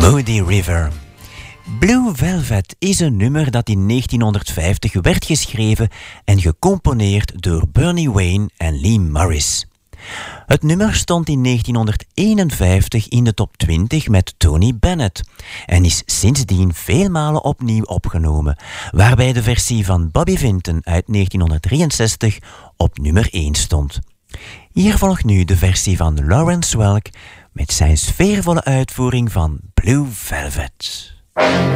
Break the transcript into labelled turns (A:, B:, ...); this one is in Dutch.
A: Moody River. Blue Velvet is een nummer dat in 1950 werd geschreven en gecomponeerd door Bernie Wayne en Lee Morris. Het nummer stond in 1951 in de top 20 met Tony Bennett en is sindsdien veel malen opnieuw opgenomen, waarbij de versie van Bobby Vinton uit 1963 op nummer 1 stond. Hier volgt nu de versie van Lawrence Welk met zijn sfeervolle uitvoering van Blue Velvet.